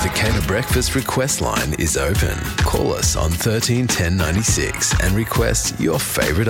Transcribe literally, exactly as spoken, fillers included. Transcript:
The Cater Breakfast request line is open. Call us on thirteen ten ninety-six and request your favourite